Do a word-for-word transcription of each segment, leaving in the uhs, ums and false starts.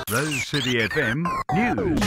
Rose City F M News.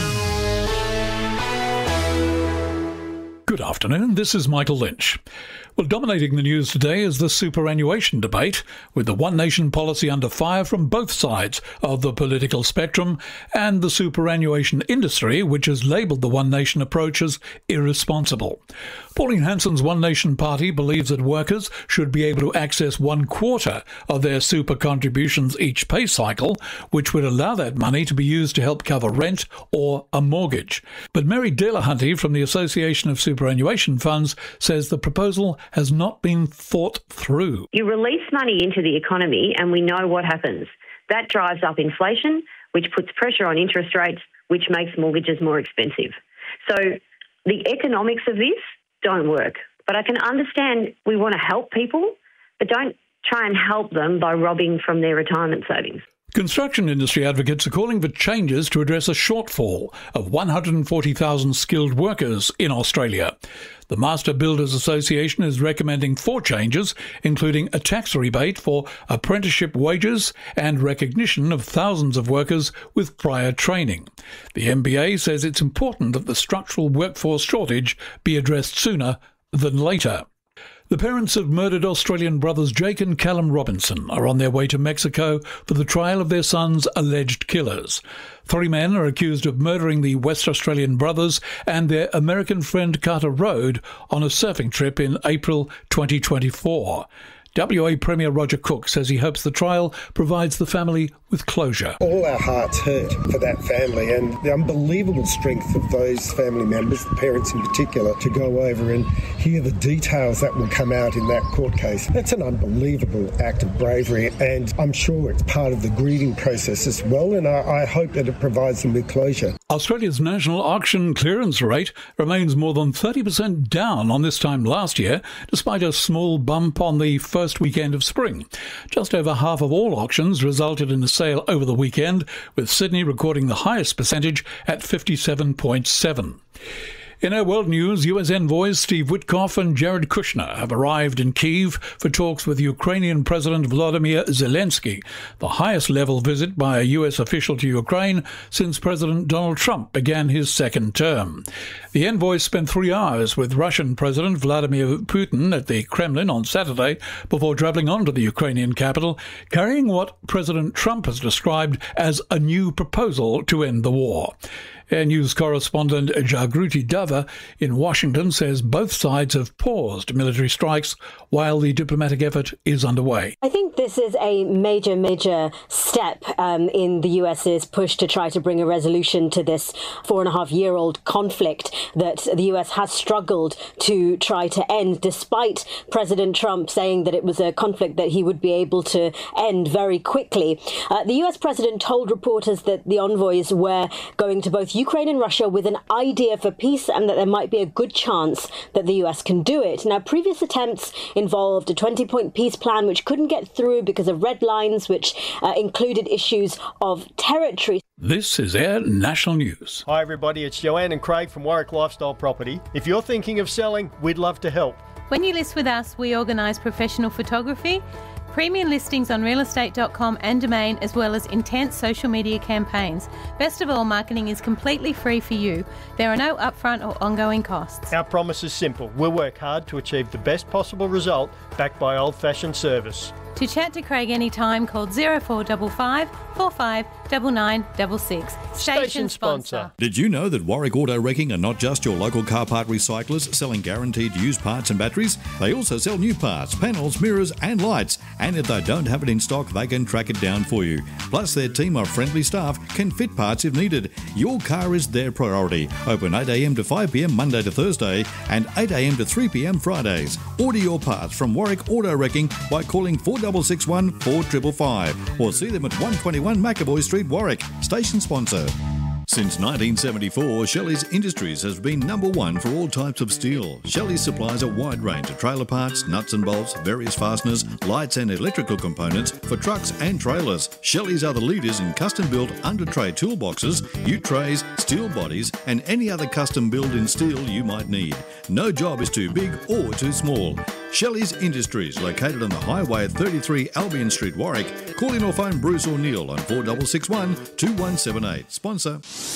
Good afternoon, this is Michael Lynch. Well, dominating the news today is the superannuation debate, with the One Nation policy under fire from both sides of the political spectrum, and the superannuation industry, which has labelled the One Nation approach as irresponsible. Pauline Hanson's One Nation party believes that workers should be able to access one quarter of their super contributions each pay cycle, which would allow that money to be used to help cover rent or a mortgage. But Mary Delahunty from the Association of Superannuation Funds says the proposal has not been thought through. You release money into the economy and we know what happens. That drives up inflation, which puts pressure on interest rates, which makes mortgages more expensive. So the economics of this don't work. But I can understand we want to help people, but don't try and help them by robbing from their retirement savings. Construction industry advocates are calling for changes to address a shortfall of one hundred forty thousand skilled workers in Australia. The Master Builders Association is recommending four changes, including a tax rebate for apprenticeship wages and recognition of thousands of workers with prior training. The M B A says it's important that the structural workforce shortage be addressed sooner than later. The parents of murdered Australian brothers Jake and Callum Robinson are on their way to Mexico for the trial of their son's alleged killers. Three men are accused of murdering the West Australian brothers and their American friend Carter Road on a surfing trip in April twenty twenty-four. W A Premier Roger Cook says he hopes the trial provides the family with closure. All our hearts hurt for that family and the unbelievable strength of those family members, the parents in particular, to go over and hear the details that will come out in that court case. That's an unbelievable act of bravery, and I'm sure it's part of the grieving process as well, and I, I hope that it provides them with closure. Australia's national auction clearance rate remains more than thirty percent down on this time last year, despite a small bump on the first First weekend of spring. Just over half of all auctions resulted in a sale over the weekend, with Sydney recording the highest percentage at fifty-seven point seven. In our world news, U S envoys Steve Witkoff and Jared Kushner have arrived in Kyiv for talks with Ukrainian President Volodymyr Zelensky, the highest-level visit by a U S official to Ukraine since President Donald Trump began his second term. The envoys spent three hours with Russian President Vladimir Putin at the Kremlin on Saturday before travelling on to the Ukrainian capital, carrying what President Trump has described as a new proposal to end the war. Air News correspondent Jagruti Dava in Washington says both sides have paused military strikes while the diplomatic effort is underway. I think this is a major, major step um, in the US's push to try to bring a resolution to this four and a half year old conflict that the U S has struggled to try to end, despite President Trump saying that it was a conflict that he would be able to end very quickly. Uh, the U S president told reporters that the envoys were going to both Ukraine and Russia with an idea for peace and that there might be a good chance that the U S can do it. Now, previous attempts involved a twenty-point peace plan which couldn't get through because of red lines which uh, included issues of territory. This is Air National News. Hi everybody, it's Joanne and Craig from Warwick Lifestyle Property. If you're thinking of selling, we'd love to help. When you list with us, we organise professional photography, premium listings on real estate dot com and Domain, as well as intense social media campaigns. Best of all, marketing is completely free for you. There are no upfront or ongoing costs. Our promise is simple. We'll work hard to achieve the best possible result, backed by old-fashioned service. To chat to Craig anytime, call zero four five five, four five nine nine six six. Station sponsor. Did you know that Warwick Auto Wrecking are not just your local car part recyclers selling guaranteed used parts and batteries? They also sell new parts, panels, mirrors and lights. And if they don't have it in stock, they can track it down for you. Plus, their team of friendly staff can fit parts if needed. Your car is their priority. Open eight a m to five p m Monday to Thursday and eight a m to three p m Fridays. Order your parts from Warwick Auto Wrecking by calling four six six one, four five five five or see them at one twenty-one McAvoy Street, Warwick. Station sponsor. Since nineteen seventy-four, Shelley's Industries has been number one for all types of steel. Shelley supplies a wide range of trailer parts, nuts and bolts, various fasteners, lights and electrical components for trucks and trailers. Shelley's are the leaders in custom-built under-tray toolboxes, U-trays, steel bodies and any other custom build in steel you might need. No job is too big or too small. Shelley's Industries, located on the highway at thirty-three Albion Street, Warwick. Call in or phone Bruce O'Neill on four six six one, two one seven eight. Sponsor.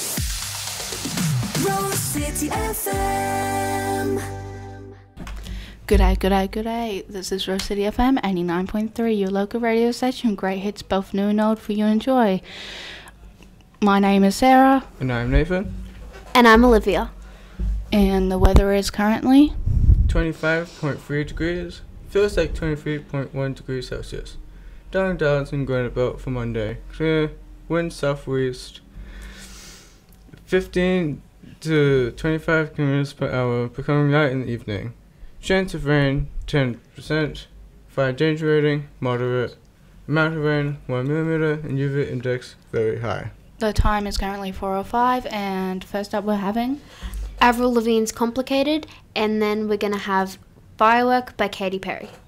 Rose City F M. G'day, g'day, g'day. This is Rose City F M eighty-nine point three, your local radio station. Great hits, both new and old, for you to enjoy. My name is Sarah. And I'm Nathan. And I'm Olivia. And the weather is currently twenty-five point three degrees. Feels like twenty-three point one degrees Celsius. Darling Darlington going about for Monday. Clear, wind southwest. fifteen to twenty-five kilometers per hour, becoming light in the evening. Chance of rain, ten percent. Fire danger rating, moderate. Amount of rain, one millimeter, and U V index, very high. The time is currently four oh five, and first up we're having Avril Lavigne's Complicated, and then we're going to have Firework by Katy Perry.